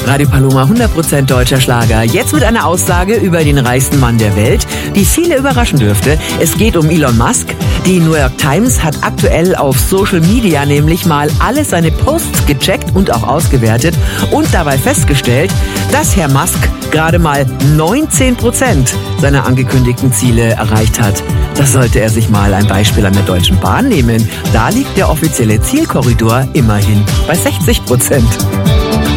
Radio Paloma, 100% deutscher Schlager. Jetzt mit einer Aussage über den reichsten Mann der Welt, die viele überraschen dürfte. Es geht um Elon Musk. Die New York Times hat aktuell auf Social Media nämlich mal alle seine Posts gecheckt und auch ausgewertet und dabei festgestellt, dass Herr Musk gerade mal 19% seiner angekündigten Ziele erreicht hat. Das sollte er sich mal ein Beispiel an der Deutschen Bahn nehmen. Da liegt der offizielle Zielkorridor immerhin bei 60%.